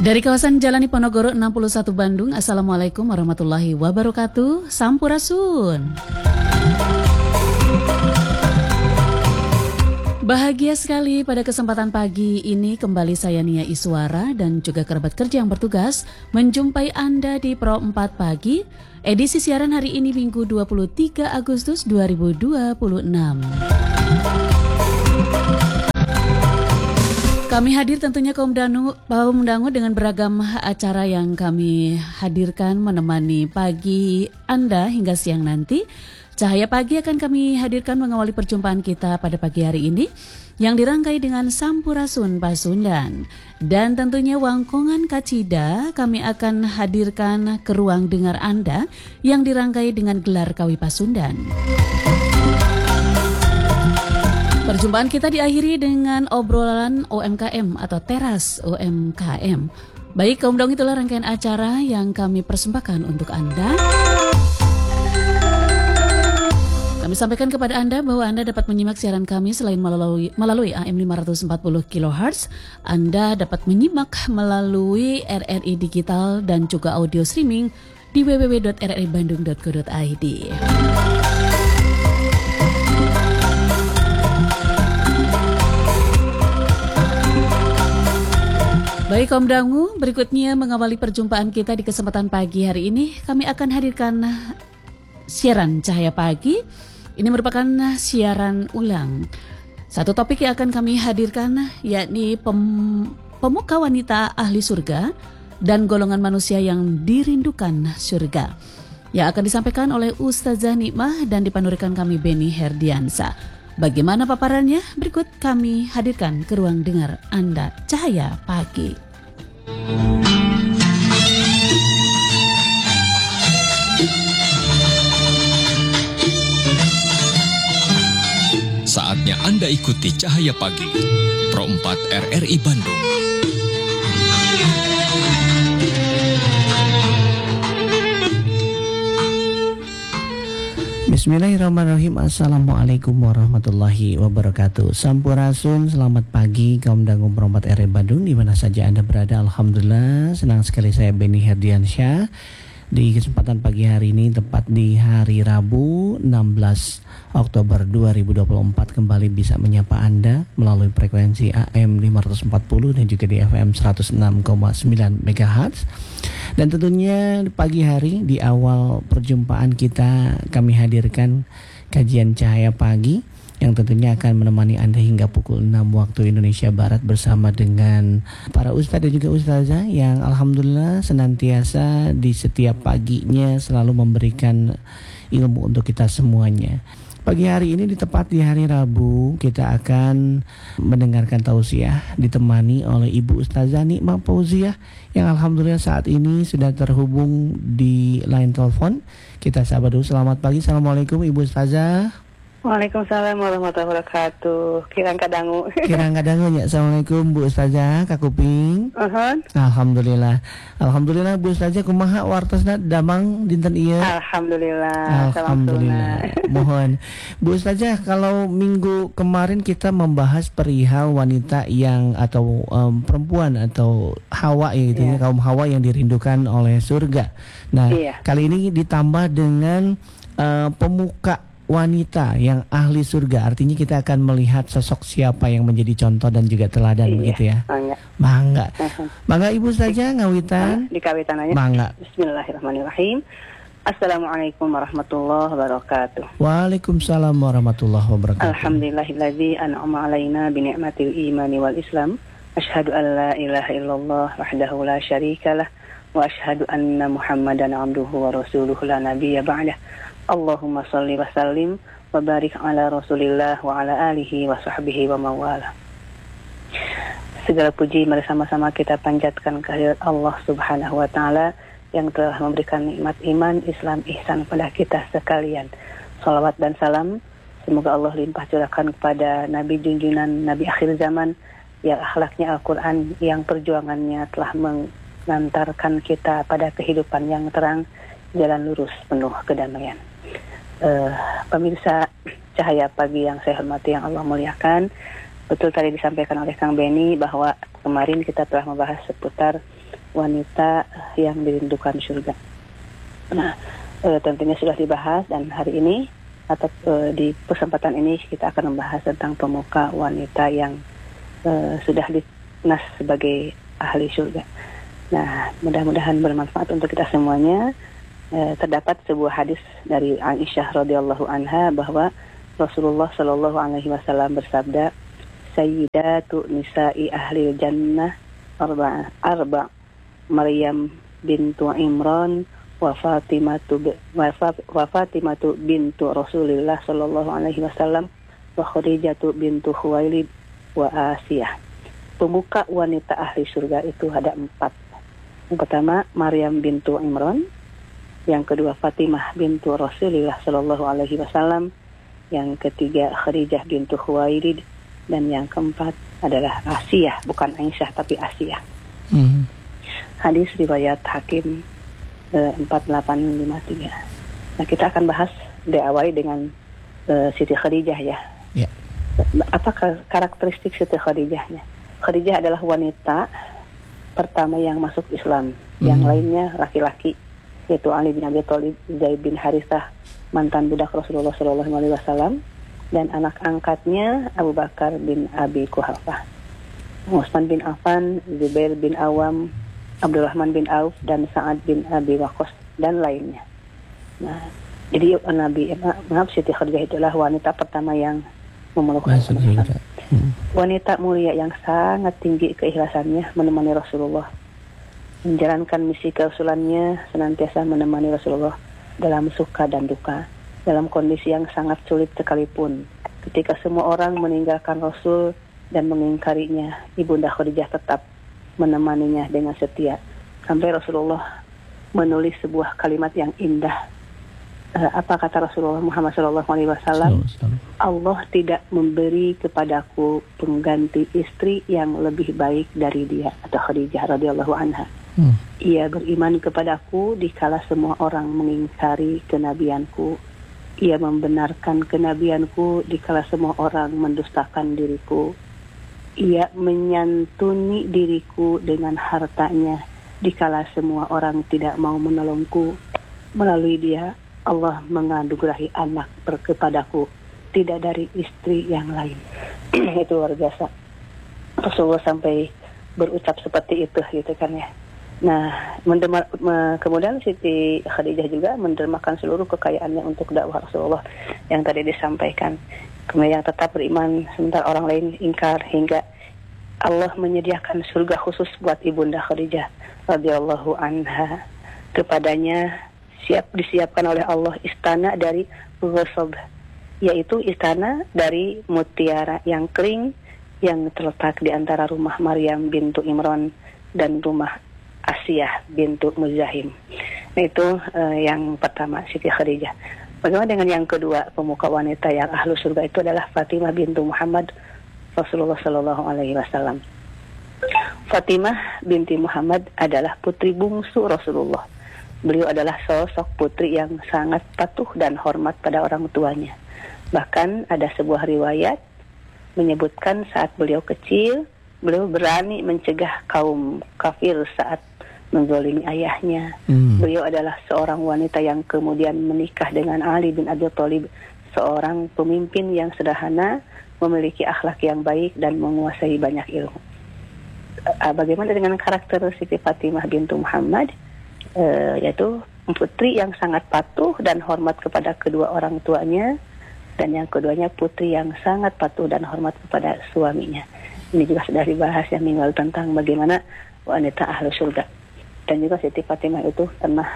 Dari kawasan Jalan Diponegoro 61 Bandung, Assalamualaikum warahmatullahi wabarakatuh. Sampurasun. Bahagia sekali pada kesempatan pagi ini kembali saya Nia Iswara dan juga kerabat kerja yang bertugas menjumpai Anda di Pro 4 Pagi, edisi siaran hari ini Minggu 23 Agustus 2026. Kami hadir tentunya kaum dangu dengan beragam acara yang kami hadirkan menemani pagi Anda hingga siang nanti. Cahaya Pagi akan kami hadirkan mengawali perjumpaan kita pada pagi hari ini yang dirangkai dengan Sampurasun Pasundan. Dan tentunya Wangkongan Kacida kami akan hadirkan ke ruang dengar Anda yang dirangkai dengan gelar Kawi Pasundan. Perjumpaan kita diakhiri dengan obrolan OMKM atau teras OMKM. Baik, kaum dong, itulah rangkaian acara yang kami persembahkan untuk Anda. Kami sampaikan kepada Anda bahwa Anda dapat menyimak siaran kami selain melalui AM 540 kHz. Anda dapat menyimak melalui RRI Digital dan juga audio streaming di www.rribandung.co.id. Baik kaum dangu, berikutnya mengawali perjumpaan kita di kesempatan pagi hari ini, kami akan hadirkan siaran Cahaya Pagi. Ini merupakan siaran ulang. Satu topik yang akan kami hadirkan yakni pemuka wanita ahli surga dan golongan manusia yang dirindukan surga, yang akan disampaikan oleh Ustazah Nikmah dan dipanurikan kami Beni Herdiansa. Bagaimana paparannya? Berikut kami hadirkan ke ruang dengar Anda Cahaya Pagi. Saatnya Anda ikuti Cahaya Pagi, Pro 4 RRI Bandung. Bismillahirrahmanirrahim. Assalamualaikum warahmatullahi wabarakatuh. Sampurasun, selamat pagi kaum dangu Pro 4 RRI Bandung di mana saja Anda berada. Alhamdulillah, senang sekali saya Beni Herdiansyah di kesempatan pagi hari ini, tepat di hari Rabu 16 Oktober 2024 kembali bisa menyapa Anda melalui frekuensi AM 540 dan juga di FM 106,9 MHz. Dan tentunya pagi hari di awal perjumpaan kita kami hadirkan kajian Cahaya Pagi yang tentunya akan menemani Anda hingga pukul 6 waktu Indonesia Barat bersama dengan para ustadz dan juga ustazah yang alhamdulillah senantiasa di setiap paginya selalu memberikan ilmu untuk kita semuanya. Pagi hari ini tepat di hari Rabu kita akan mendengarkan tausiah ditemani oleh Ibu Ustazah Nikmah Fauziah yang alhamdulillah saat ini sudah terhubung di line telepon. Kita sapa dulu. Selamat pagi. Assalamualaikum Ibu Ustazah. Waalaikumsalam warahmatullahi wabarakatuh. Kirang kadangu Ya. Assalamualaikum Bu Ustazah Kakuping. Alhamdulillah Bu Ustazah kumaha wartosna damang dinten ieu. Alhamdulillah. Mohon Bu Ustazah, kalau minggu kemarin kita membahas perihal wanita yang atau perempuan atau Hawa ya gitu ya, kaum Hawa yang dirindukan oleh surga. Nah, kali ini ditambah dengan pemuka wanita yang ahli surga. Artinya kita akan melihat sosok siapa yang menjadi contoh dan juga teladan begitu ya. Bangga. Bangga Ibu saja ngawitan. Dikawitan aja. Bangga. Bismillahirrahmanirrahim. Assalamualaikum warahmatullahi wabarakatuh. Waalaikumsalam warahmatullahi wabarakatuh. Alhamdulillahilladzi an'ama 'alaina bi ni'matil imani wal Islam. Asyhadu an la ilaha illallah wahdahu la syarikalah wa asyhadu anna Muhammadan 'abduhu wa rasuluhu la nabiyya ba'dah. Allahumma salli wa sallim wa barik ala Rasulillah wa ala alihi wa sahbihi wa mawala. Segala puji mari sama-sama kita panjatkan kehadirat Allah Subhanahu wa taala yang telah memberikan nikmat iman, Islam, ihsan pada kita sekalian. Salawat dan salam semoga Allah limpah curahkan kepada Nabi junjunan, Nabi akhir zaman yang akhlaknya Al-Qur'an, yang perjuangannya telah mengantarkan kita pada kehidupan yang terang, jalan lurus penuh kedamaian. Pemirsa Cahaya Pagi yang saya hormati, yang Allah muliakan, betul tadi disampaikan oleh Kang Beni bahwa kemarin kita telah membahas seputar wanita yang dirindukan surga. Nah, tentunya sudah dibahas, dan hari ini atau di kesempatan ini kita akan membahas tentang pemuka wanita yang sudah dinas sebagai ahli surga. Nah, mudah-mudahan bermanfaat untuk kita semuanya. Terdapat sebuah hadis dari Aisyah radhiyallahu anha bahwa Rasulullah Shallallahu alaihi wasallam bersabda, "Sayyidatu nisa'i ahli jannah arba' Maryam bintu Imran wa Fatimatu bintu Rasulillah Shallallahu alaihi wasallam wa Khadijatu bintu Khuwailid wa Asiyah." Pemuka wanita ahli surga itu ada 4. Yang pertama Maryam bintu Imran, yang kedua Fatimah bintu Rasulillah Shallallahu alaihi wasallam, yang ketiga Khadijah bintu Khuwailid, dan yang keempat adalah Asiyah, bukan Aisyah tapi Asiyah. Hadis riwayat Hakim 4853. Nah, kita akan bahas diawali dengan Siti Khadijah ya. Ya. Apa karakteristik Siti Khadijahnya? Khadijah adalah wanita pertama yang masuk Islam. Yang lainnya laki-laki, yaitu Ali bin Abi Thalib, Zaid bin Harithah, mantan budak Rasulullah Shallallahu alaihi wasallam, dan anak angkatnya Abu Bakar bin Abi Quhafah, Utsman bin Affan, Zubair bin Awam, Abdurrahman bin Auf, dan Sa'ad bin Abi Waqqas, dan lainnya. Nah, jadi Siti Khadijah itulah wanita pertama yang memeluk Rasulullah. Wanita mulia yang sangat tinggi keikhlasannya menemani Rasulullah, menjalankan misi kerasulannya, senantiasa menemani Rasulullah dalam suka dan duka, dalam kondisi yang sangat sulit sekalipun. Ketika semua orang meninggalkan Rasul dan mengingkarinya, Ibunda Khadijah tetap menemaninya dengan setia. Sampai Rasulullah menulis sebuah kalimat yang indah. Apa kata Rasulullah Muhammad SAW? Allah tidak memberi kepadaku pengganti istri yang lebih baik dari dia, atau Khadijah radhiyallahu anha. Ia beriman kepadaku dikala semua orang mengingkari kenabianku. Ia membenarkan kenabianku dikala semua orang mendustakan diriku. Ia menyantuni diriku dengan hartanya dikala semua orang tidak mau menolongku. Melalui dia Allah menganugerahi anak kepadaku, tidak dari istri yang lain. Itu luar biasa. Rasulullah sampai berucap seperti itu gitu kan ya. Nah, kemudian Siti Khadijah juga mendermakan seluruh kekayaannya untuk dakwah Rasulullah yang tadi disampaikan. Kemudian yang tetap beriman sementara orang lain ingkar, hingga Allah menyediakan surga khusus buat Ibunda Khadijah radhiyallahu anha. Kepadanya disiapkan oleh Allah istana dari ghusab, yaitu istana dari mutiara yang kering yang terletak di antara rumah Maryam bintu Imran dan rumah Asiyah bintu Muzahim. Nah, itu yang pertama, Siti Khadijah. Bagaimana dengan yang kedua, pemuka wanita yang ahlu surga itu adalah Fatimah bintu Muhammad Rasulullah Sallallahu Alaihi Wasallam. Fatimah binti Muhammad adalah putri bungsu Rasulullah. Beliau adalah sosok putri yang sangat patuh dan hormat pada orang tuanya. Bahkan ada sebuah riwayat menyebutkan saat beliau kecil, beliau berani mencegah kaum kafir saat menzalimi ayahnya. Beliau adalah seorang wanita yang kemudian menikah dengan Ali bin Abi Thalib, seorang pemimpin yang sederhana, memiliki akhlak yang baik dan menguasai banyak ilmu. Bagaimana dengan karakter Siti Fatimah bintu Muhammad? Yaitu putri yang sangat patuh dan hormat kepada kedua orang tuanya, dan yang keduanya putri yang sangat patuh dan hormat kepada suaminya. Ini juga sudah dibahas yang minggu lalu tentang bagaimana wanita ahlu surga. Dan juga Siti Fatimah itu pernah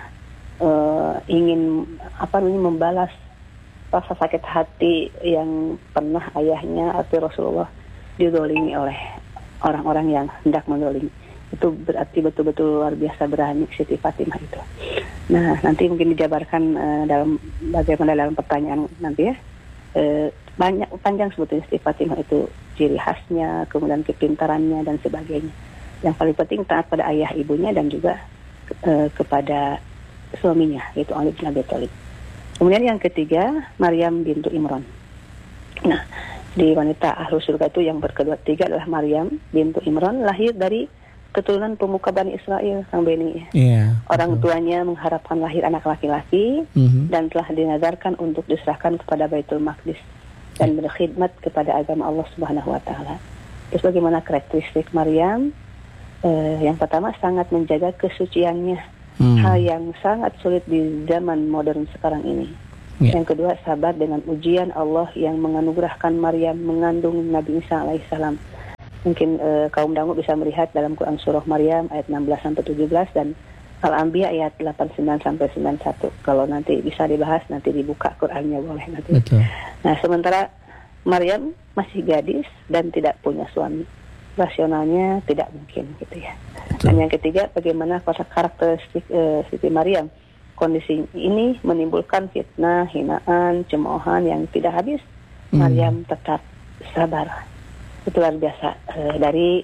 ingin membalas rasa sakit hati yang pernah ayahnya atau Rasulullah didolimi oleh orang-orang yang hendak mendolimi. Itu berarti betul-betul luar biasa berani Siti Fatimah itu. Nah, nanti mungkin dijabarkan bagaimana dalam pertanyaan nanti ya. Panjang sebetulnya Siti Fatimah itu ciri khasnya, kemudian kepintarannya dan sebagainya. Yang paling penting taat pada ayah ibunya dan juga kepada suaminya, yaitu Ali bin Abi Thalib. Kemudian yang ketiga, Maryam bintu Imran. Nah, di wanita ahlu surga itu yang berkedua tiga adalah Maryam bintu Imran, lahir dari keturunan pemuka Bani Israel, Kang Beni. Orang tuanya mengharapkan lahir anak laki-laki dan telah dinazarkan untuk diserahkan kepada Baitul Maqdis dan berkhidmat kepada agama Allah Subhanahu wa taala. Terus bagaimana karakteristik Maryam? Yang pertama, sangat menjaga kesuciannya, hal yang sangat sulit di zaman modern sekarang ini. Yang kedua, sabar dengan ujian Allah yang menganugerahkan Maryam mengandung Nabi Isa alaihissalam. Mungkin kaum dangu bisa melihat dalam Quran surah Maryam ayat 16-17 dan Al-Anbiya ayat 89-91. Kalau nanti bisa dibahas, nanti dibuka Qurannya boleh nanti. Betul. Nah, sementara Maryam masih gadis dan tidak punya suami. Rasionalnya tidak mungkin gitu ya. Betul. Dan yang ketiga, bagaimana karakteristik Siti Maryam. Kondisi ini menimbulkan fitnah, hinaan, cemoohan yang tidak habis. Maryam tetap sabar. Itu luar biasa. Dari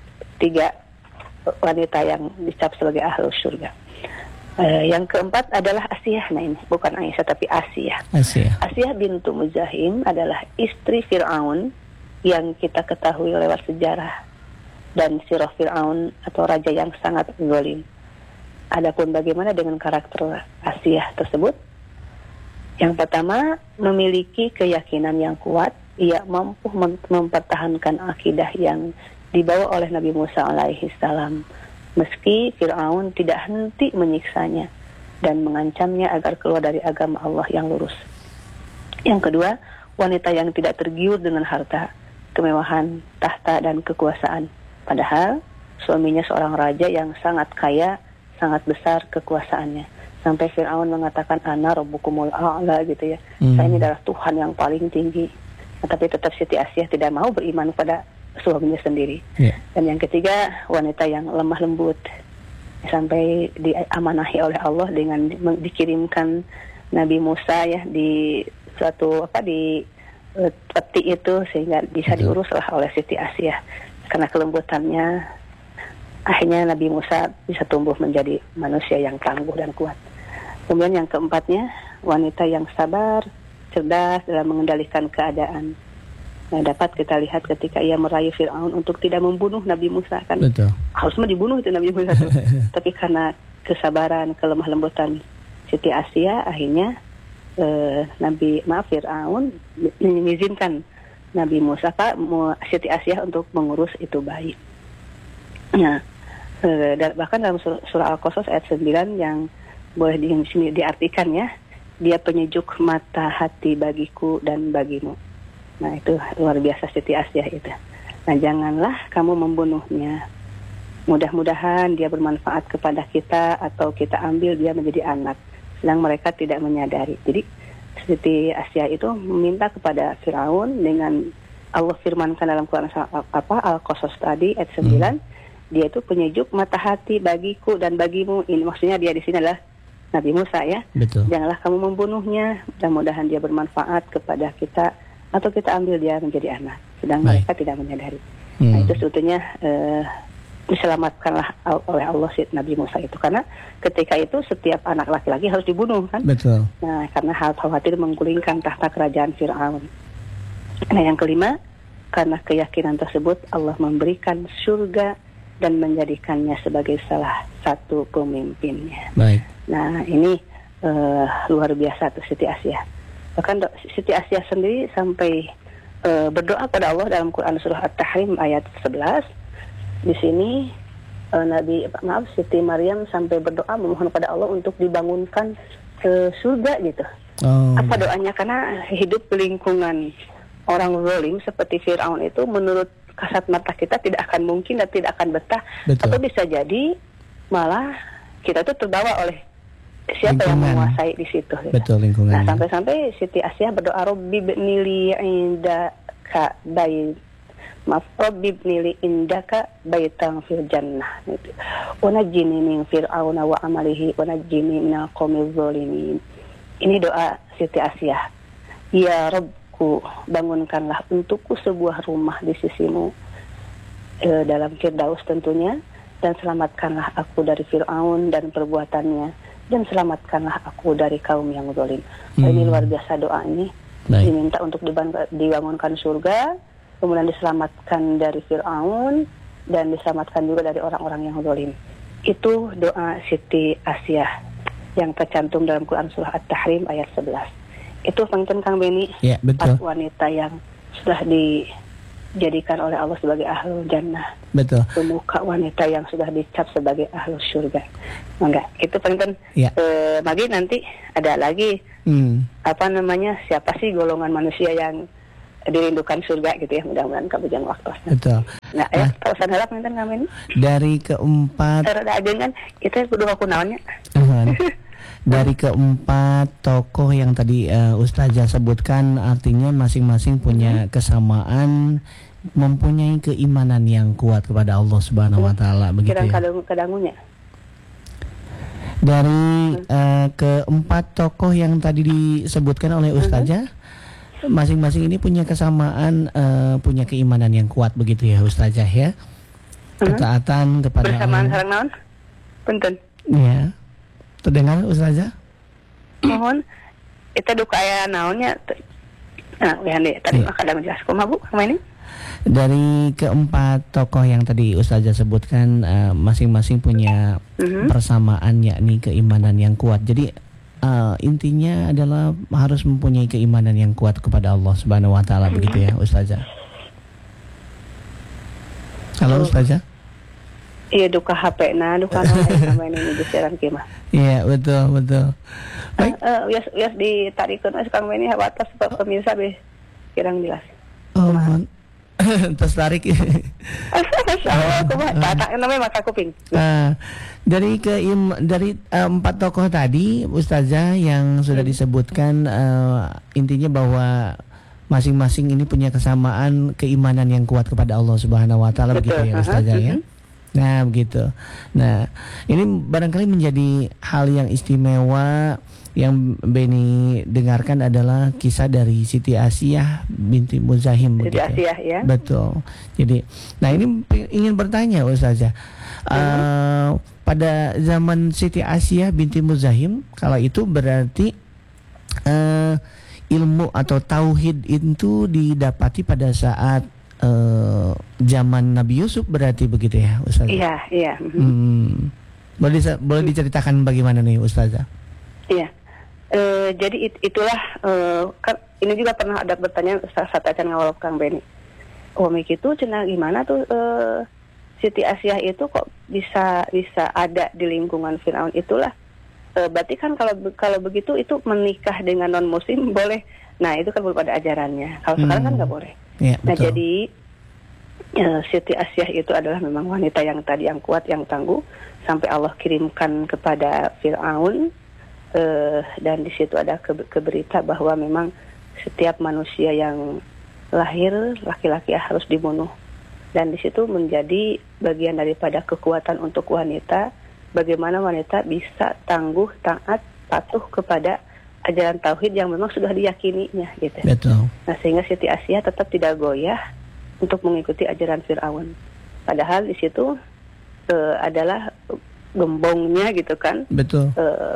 3 wanita yang dicap sebagai ahlus surga. Yang keempat adalah Asiyah. Nah, ini bukan Aisyah tapi Asiyah. Asiyah bintu Muzahim adalah istri Fir'aun yang kita ketahui lewat sejarah dan sirah Fir'aun atau raja yang sangat zalim. Adapun bagaimana dengan karakter Asiyah tersebut? Yang pertama, memiliki keyakinan yang kuat. Ia mampu mempertahankan akidah yang dibawa oleh Nabi Musa alaihi salam, meski Fir'aun tidak henti menyiksanya dan mengancamnya agar keluar dari agama Allah yang lurus. Yang kedua, wanita yang tidak tergiur dengan harta, kemewahan, tahta, dan kekuasaan. Padahal suaminya seorang raja yang sangat kaya, sangat besar kekuasaannya. Sampai Fir'aun mengatakan, Ana Rabbukumul A'la gitu ya. Saya ini adalah Tuhan yang paling tinggi. Tapi tetap Siti Asiyah tidak mau beriman pada suaminya sendiri. Dan yang ketiga, wanita yang lemah lembut. Sampai diamanahi oleh Allah dengan dikirimkan Nabi Musa ya di suatu di peti itu sehingga bisa diuruslah oleh Siti Asiyah. Karena kelembutannya, akhirnya Nabi Musa bisa tumbuh menjadi manusia yang tangguh dan kuat. Kemudian yang keempatnya, wanita yang sabar, cerdas dalam mengendalikan keadaan. Nah, dapat kita lihat ketika ia merayu Fir'aun untuk tidak membunuh Nabi Musa kan. Betul. Harusnya dibunuh itu Nabi Musa tuh. Tapi karena kesabaran, kelemah lembutan Siti Asiyah, akhirnya Fir'aun mengizinkan Nabi Musa Siti Asiyah untuk mengurus itu bayi. Nah, bahkan dalam surah Al-Qasas ayat 9 yang boleh di sini diartikan ya, dia penyejuk mata hati bagiku dan bagimu. Nah, itu luar biasa Siti Asiyah itu. Nah, janganlah kamu membunuhnya. Mudah-mudahan dia bermanfaat kepada kita atau kita ambil dia menjadi anak. Sedang mereka tidak menyadari. Jadi Siti Asiyah itu meminta kepada Fir'aun dengan Allah firmankan dalam Quran Al-Qasas tadi ayat 9, dia itu penyejuk mata hati bagiku dan bagimu. Ini maksudnya dia di sini adalah Nabi Musa ya. Betul. Janganlah kamu membunuhnya. Mudah-mudahan dia bermanfaat kepada kita atau kita ambil dia menjadi anak. Sedang mereka tidak menyadari. Nah, itu sebetulnya diselamatkanlah oleh Allah Nabi Musa itu, karena ketika itu setiap anak laki-laki harus dibunuh kan. Betul. Nah, karena hal khawatir menggulingkan tahta kerajaan Fir'aun. Nah, yang kelima, karena keyakinan tersebut Allah memberikan surga dan menjadikannya sebagai salah satu pemimpinnya. Baik. Nah, ini luar biasa tuh Siti Asiyah. Bahkan Siti Asiyah sendiri sampai berdoa pada Allah dalam Quran surah At-Tahrim ayat 11. Di sini Siti Maryam sampai berdoa memohon pada Allah untuk dibangunkan ke surga gitu. Apa doanya? Karena hidup di lingkungan orang zalim seperti Fir'aun itu menurut kasat mata kita tidak akan mungkin dan tidak akan betah. Betul. Atau bisa jadi malah kita tuh terbawa oleh siapa lingkungan yang menguasai di situ. Gitu. Betul, lingkungan. Nah, sampai-sampai Siti Asiyah berdoa, Rabbi bnili indaka indaka baitan fil jannah. Gitu. Wa najjini min fir'auna wa amalihi wa najjini minal qaumiz zalimin. Ini doa Siti Asiyah. Ya Rabbku, bangunkanlah untukku sebuah rumah di sisimu dalam Firdaus tentunya, dan selamatkanlah aku dari Fir'aun dan perbuatannya, dan selamatkanlah aku dari kaum yang zalim. Ini luar biasa doa ini. Diminta untuk dibangunkan surga, kemudian diselamatkan dari Fir'aun, dan diselamatkan juga dari orang-orang yang zalim. Itu doa Siti Asiyah yang tercantum dalam Quran surah At-Tahrim ayat 11. Itu penting Kang Beni, Ya, betul. 4 wanita yang sudah dijadikan oleh Allah sebagai ahlul jannah. Betul. Pemuka wanita yang sudah dicap sebagai ahlul surga. Enggak, itu penting. Ya. Magi nanti ada lagi siapa sih golongan manusia yang dirindukan surga gitu ya, mudah-mudahan kabujang waktu. Betul. Nah, pausan harap nanti ngamen. Dari keempat Rada ajengan kita kudu aku naonnya. Dari keempat tokoh yang tadi Ustazah sebutkan, artinya masing-masing punya kesamaan, mempunyai keimanan yang kuat kepada Allah Subhanahu wa taala, begitu ya. Kadangunya. Dari keempat tokoh yang tadi disebutkan oleh Ustazah, masing-masing ini punya kesamaan, punya keimanan yang kuat, begitu ya Ustazah ya. Ketaatan kepada bersamaan Allah. sareng naon? Punten. Ya. Terdengar Ustazah? Mohon itu duka aya naonnya. Nah, tadi kadang jelas kumaha Bu, kemana ini? Dari keempat tokoh yang tadi Ustazah sebutkan, masing-masing punya persamaan, yakni keimanan yang kuat. Jadi intinya adalah harus mempunyai keimanan yang kuat kepada Allah Subhanahu wa taala, begitu ya Ustazah. Halo Ustazah? Iya, duka HP-na, duka naon ini disiaran kieu mah. Iya, betul. Baik. Wias ditarikeun Kang Beni hawatos pemirsa be kirang jelas. Oh, tertarik. Masyaallah, kumaha namanya mata kuping. Dari empat tokoh tadi Ustazah yang sudah disebutkan, intinya bahwa masing-masing ini punya kesamaan keimanan yang kuat kepada Allah Subhanahu wa taala, begitu ya Ustazah ya. Nah, begitu. Nah, ini barangkali menjadi hal yang istimewa yang Beni dengarkan adalah kisah dari Siti Asiyah binti Muzahim, Siti Asiyah ya. Betul. Jadi, nah ini ingin bertanya Ustazah. Pada zaman Siti Asiyah binti Muzahim, kalau itu berarti ilmu atau tauhid itu didapati pada saat zaman Nabi Yusuf, berarti begitu ya Ustazah? Iya. Boleh diceritakan bagaimana nih Ustazah? Iya. Jadi itulah kan ini juga pernah ada bertanya saat acan ngawal Kang Beni. Kitu cenah gimana tuh Siti Asiyah itu kok bisa ada di lingkungan Firaun itulah. Berarti kan kalau begitu itu menikah dengan non muslim boleh. Nah, itu kan belum ada ajarannya. Kalau sekarang kan nggak boleh. Ya, nah, jadi Siti Asiyah itu adalah memang wanita yang tadi yang kuat, yang tangguh, sampai Allah kirimkan kepada Fir'aun, dan di situ ada keberita bahwa memang setiap manusia yang lahir laki-laki harus dibunuh, dan di situ menjadi bagian daripada kekuatan untuk wanita, bagaimana wanita bisa tangguh, taat, patuh kepada ajaran tauhid yang memang sudah diyakininya gitu. Betul. Nah, sehingga Siti Asiyah tetap tidak goyah untuk mengikuti ajaran Fir'aun. Padahal di situ adalah gembongnya gitu kan. Betul.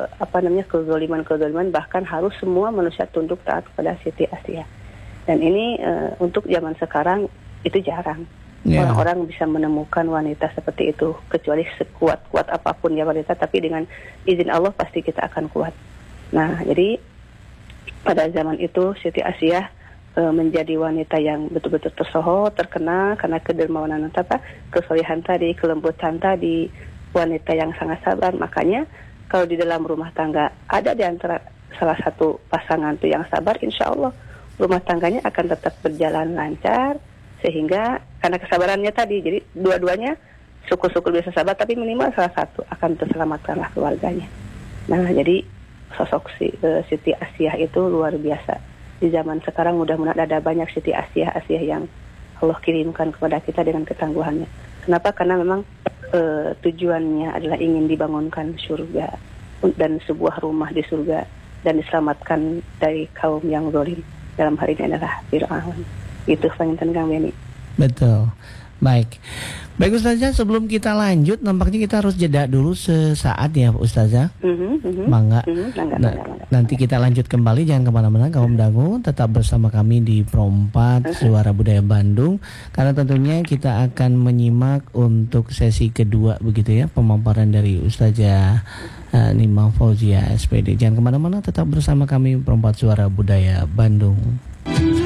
Kezaliman, bahkan harus semua manusia tunduk taat kepada Siti Asiyah. Dan ini untuk zaman sekarang itu jarang. Yeah. Orang-orang bisa menemukan wanita seperti itu, kecuali sekuat-kuat apapun ya wanita, tapi dengan izin Allah pasti kita akan kuat. Nah, jadi pada zaman itu Siti Asiyah menjadi wanita yang betul-betul tersohor, terkenal karena kedermawanan kesolehan tadi, kelembutan tadi, wanita yang sangat sabar. Makanya kalau di dalam rumah tangga ada di antara salah satu pasangan itu yang sabar, insya Allah rumah tangganya akan tetap berjalan lancar, sehingga karena kesabarannya tadi, jadi dua-duanya syukur-syukur bisa sabar, tapi minimal salah satu akan terselamatkanlah keluarganya. Nah, jadi sosok Siti Asiyah itu luar biasa. Di zaman sekarang mudah-mudahan ada banyak Siti Asiyah yang Allah kirimkan kepada kita dengan ketangguhannya. Kenapa? Karena memang tujuannya adalah ingin dibangunkan surga dan sebuah rumah di surga dan diselamatkan dari kaum yang zalim. Dalam hal ini adalah Fir'aun. Itu pengintan Kang Beni. Betul. Baik. Baik Ustazah, sebelum kita lanjut, nampaknya kita harus jeda dulu sesaat ya Ustazah. Mangga. Nanti kita lanjut kembali, jangan kemana-mana kaum dangu, tetap bersama kami di Pro 4 Suara Budaya Bandung. Karena tentunya kita akan menyimak untuk sesi kedua begitu ya, pemaparan dari Ustazah Nimah Fauzia SPD. Jangan kemana-mana, tetap bersama kami Pro 4 Suara Budaya Bandung.